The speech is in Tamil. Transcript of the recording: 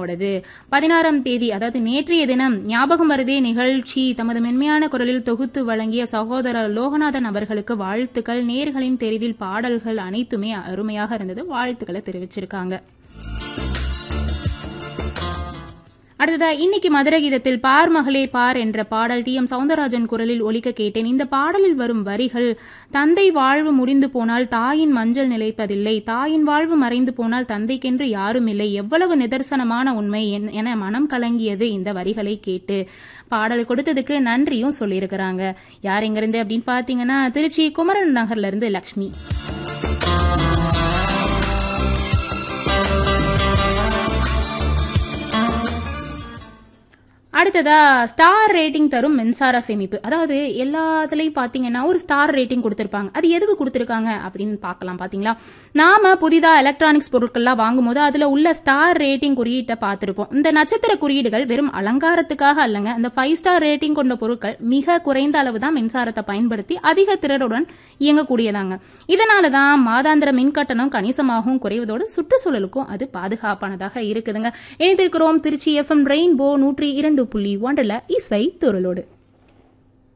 நம்மோடது. 16ஆம் தேதி, அதாவது நேற்றைய தினம் ஞாபகம் வருதே நிகழ்ச்சி தமது மென்மையான குரலில் தொகுத்து வழங்கிய சகோதரர் லோகநாதன் அவர்களுக்கு வாழ்த்துக்கள். நேர்களின் தெரிவில் பாடல்கள் அனைத்துமே அருமையாக இருந்தது. வாழ்த்துக்களை தெரிவிச்சிருக்காங்க. அடுத்ததா இன்னைக்கு மதுரை கீதத்தில் பார் மகளே பார் என்ற பாடல் டி.எம். சௌந்தரராஜன் குரலில் ஒலிக்க கேட்டேன். இந்த பாடலில் வரும் வரிகள், தந்தை வாழ்வு முடிந்து போனால் தாயின் மஞ்சள் நிலைப்பதில்லை, தாயின் வாழ்வு மறைந்து போனால் தந்தைக்கென்று யாரும் இல்லை, எவ்வளவு நிதர்சனமான உண்மை என மனம் கலங்கியது இந்த வரிகளை கேட்டு. பாடல் கொடுத்ததுக்கு நன்றியும் சொல்லியிருக்கிறாங்க. யார் எங்கிருந்து அப்படின்னு பாத்தீங்கன்னா திருச்சி குமரன் நகர்ல இருந்து லக்ஷ்மி. அடுத்ததா ஸ்டார் ரேட்டிங் தரும் மின்சார சேமிப்பு. அதாவது எல்லாத்துலயும் பாத்தீங்கன்னா ஒரு ஸ்டார் ரேட்டிங் கொடுத்திருப்பாங்க. அது எதுக்கு கொடுத்திருக்காங்க அப்படின்னு பார்க்கலாம். பாத்தீங்களா, நாம புதிதா எலக்ட்ரானிக்ஸ் பொருட்கள்லாம் வாங்கும்போது அதுல உள்ள ஸ்டார் ரேட்டிங் குறியீட்டை பார்த்திருப்போம். இந்த நட்சத்திர குறியீடுகள் வெறும் அலங்காரத்துக்காக அல்லங்க. இந்த 5 ஸ்டார் ரேட்டிங் கொண்ட பொருட்கள் மிக குறைந்த அளவு தான் மின்சாரத்தை பயன்படுத்தி அதிக திறனுடன் இயங்கக்கூடியதாங்க. இதனாலதான் மாதாந்திர மின் கட்டணம் கணிசமாகவும் குறைவதோடு சுற்றுச்சூழலுக்கும் அது பாதுகாப்பானதாக இருக்குதுங்க. இணைந்திருக்கிறோம் திருச்சி FM ரெயின்போ 102.1 இசை துறளோடு.